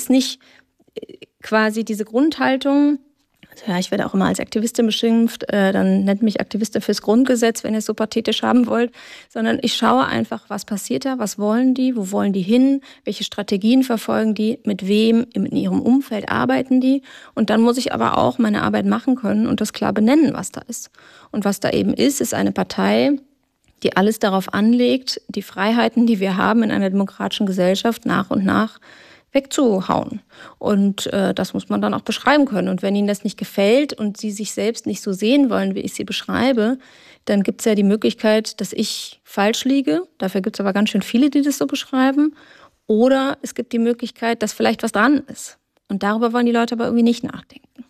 ist nicht quasi diese Grundhaltung. Ja, ich werde auch immer als Aktivistin beschimpft, dann nennt mich Aktivistin fürs Grundgesetz, wenn ihr es so pathetisch haben wollt, sondern ich schaue einfach, was passiert da, was wollen die, wo wollen die hin, welche Strategien verfolgen die, mit wem in ihrem Umfeld arbeiten die, und dann muss ich aber auch meine Arbeit machen können und das klar benennen, was da ist. Und was da eben ist eine Partei, die alles darauf anlegt, die Freiheiten, die wir haben in einer demokratischen Gesellschaft, nach und nach wegzuhauen. Und das muss man dann auch beschreiben können. Und wenn Ihnen das nicht gefällt und Sie sich selbst nicht so sehen wollen, wie ich sie beschreibe, dann gibt es ja die Möglichkeit, dass ich falsch liege. Dafür gibt es aber ganz schön viele, die das so beschreiben. Oder es gibt die Möglichkeit, dass vielleicht was dran ist. Und darüber wollen die Leute aber irgendwie nicht nachdenken.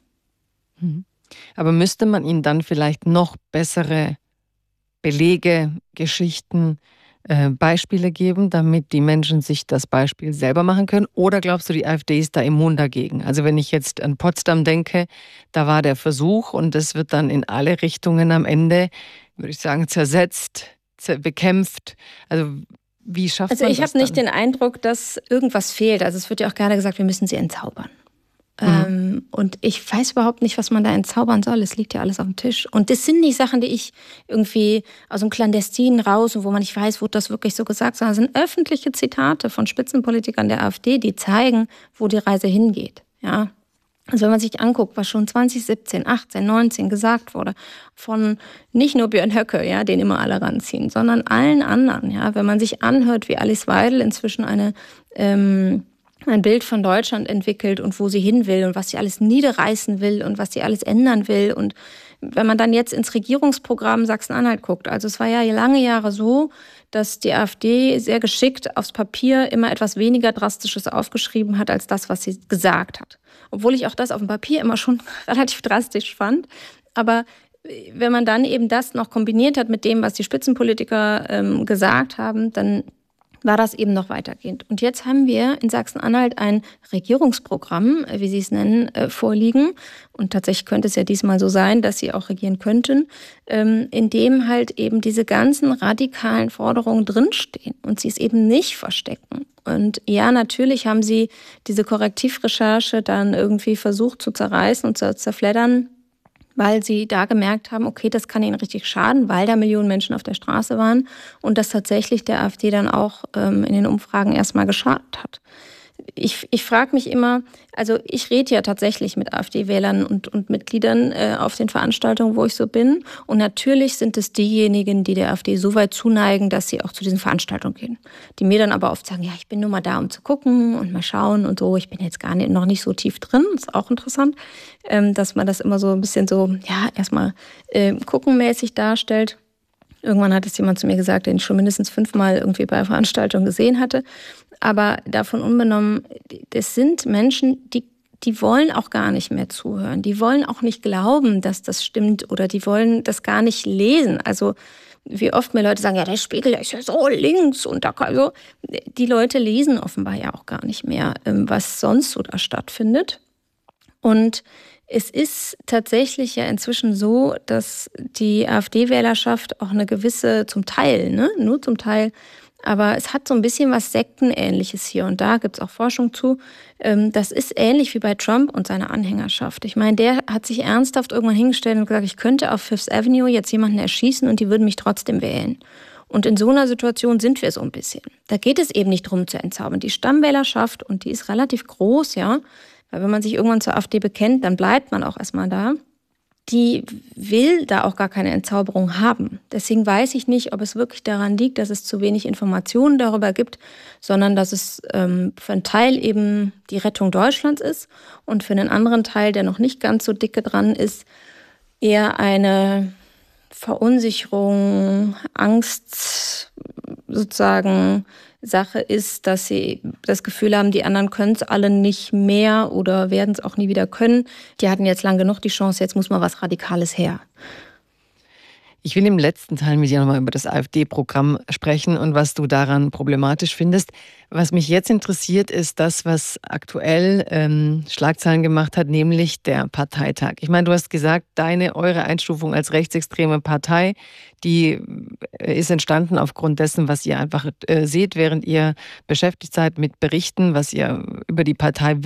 Aber müsste man ihnen dann vielleicht noch bessere Belege, Geschichten, Beispiele geben, damit die Menschen sich das Beispiel selber machen können? Oder glaubst du, die AfD ist da immun dagegen? Also wenn ich jetzt an Potsdam denke, da war der Versuch und es wird dann in alle Richtungen am Ende, würde ich sagen, zersetzt, bekämpft. Also wie schafft man das? Also ich habe nicht den Eindruck, dass irgendwas fehlt. Also es wird ja auch gerne gesagt, wir müssen sie entzaubern. Und ich weiß überhaupt nicht, was man da entzaubern soll. Es liegt ja alles auf dem Tisch. Und das sind nicht Sachen, die ich irgendwie aus dem Klandestinen raus und wo man nicht weiß, wurde das wirklich so gesagt, sondern es sind öffentliche Zitate von Spitzenpolitikern der AfD, die zeigen, wo die Reise hingeht. Ja. Also wenn man sich anguckt, was schon 2017, 18, 19 gesagt wurde, von nicht nur Björn Höcke, ja, den immer alle ranziehen, sondern allen anderen. Ja. Wenn man sich anhört, wie Alice Weidel inzwischen ein Bild von Deutschland entwickelt und wo sie hin will und was sie alles niederreißen will und was sie alles ändern will. Und wenn man dann jetzt ins Regierungsprogramm Sachsen-Anhalt guckt, also es war ja lange Jahre so, dass die AfD sehr geschickt aufs Papier immer etwas weniger Drastisches aufgeschrieben hat als das, was sie gesagt hat. Obwohl ich auch das auf dem Papier immer schon relativ drastisch fand. Aber wenn man dann eben das noch kombiniert hat mit dem, was die Spitzenpolitiker gesagt haben, dann war das eben noch weitergehend. Und jetzt haben wir in Sachsen-Anhalt ein Regierungsprogramm, wie Sie es nennen, vorliegen. Und tatsächlich könnte es ja diesmal so sein, dass sie auch regieren könnten, in dem halt eben diese ganzen radikalen Forderungen drinstehen und sie es eben nicht verstecken. Und ja, natürlich haben sie diese Korrektivrecherche dann irgendwie versucht zu zerreißen und zu zerfleddern, weil sie da gemerkt haben, okay, das kann ihnen richtig schaden, weil da Millionen Menschen auf der Straße waren und das tatsächlich der AfD dann auch in den Umfragen erstmal geschadet hat. Ich frage mich immer, also ich rede ja tatsächlich mit AfD-Wählern und Mitgliedern auf den Veranstaltungen, wo ich so bin. Und natürlich sind es diejenigen, die der AfD so weit zuneigen, dass sie auch zu diesen Veranstaltungen gehen. Die mir dann aber oft sagen, ja, ich bin nur mal da, um zu gucken und mal schauen und so. Ich bin jetzt noch nicht so tief drin. Ist auch interessant, dass man das immer so ein bisschen so, ja, erstmal guckenmäßig darstellt. Irgendwann hat es jemand zu mir gesagt, den ich schon mindestens 5-mal irgendwie bei Veranstaltungen gesehen hatte. Aber davon unbenommen, das sind Menschen, die wollen auch gar nicht mehr zuhören. Die wollen auch nicht glauben, dass das stimmt oder die wollen das gar nicht lesen. Also wie oft mir Leute sagen, ja, der Spiegel der ist ja so links und da kann so. Die Leute lesen offenbar ja auch gar nicht mehr, was sonst so da stattfindet. Und es ist tatsächlich ja inzwischen so, dass die AfD-Wählerschaft auch eine gewisse, zum Teil, ne, nur zum Teil, aber es hat so ein bisschen was Sektenähnliches hier und da, gibt es auch Forschung zu. Das ist ähnlich wie bei Trump und seiner Anhängerschaft. Ich meine, der hat sich ernsthaft irgendwann hingestellt und gesagt, ich könnte auf Fifth Avenue jetzt jemanden erschießen und die würden mich trotzdem wählen. Und in so einer Situation sind wir so ein bisschen. Da geht es eben nicht darum zu entzaubern. Die Stammwählerschaft, und die ist relativ groß, ja, weil wenn man sich irgendwann zur AfD bekennt, dann bleibt man auch erstmal da. Die will da auch gar keine Entzauberung haben. Deswegen weiß ich nicht, ob es wirklich daran liegt, dass es zu wenig Informationen darüber gibt, sondern dass es für einen Teil eben die Rettung Deutschlands ist und für einen anderen Teil, der noch nicht ganz so dicke dran ist, eher eine Verunsicherung, Angst sozusagen Sache ist, dass sie das Gefühl haben, die anderen können es alle nicht mehr oder werden es auch nie wieder können. Die hatten jetzt lang genug die Chance, jetzt muss mal was Radikales her. Ich will im letzten Teil mit dir nochmal über das AfD-Programm sprechen und was du daran problematisch findest. Was mich jetzt interessiert, ist das, was aktuell Schlagzeilen gemacht hat, nämlich der Parteitag. Ich meine, du hast gesagt, eure Einstufung als rechtsextreme Partei, die ist entstanden aufgrund dessen, was ihr einfach seht, während ihr beschäftigt seid mit Berichten, was ihr über die Partei